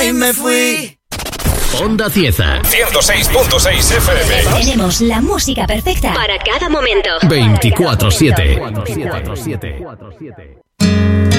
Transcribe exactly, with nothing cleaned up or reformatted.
vida y me fui. Onda Cieza. ciento seis punto seis F M. Tenemos la música perfecta para cada momento. veinticuatro siete.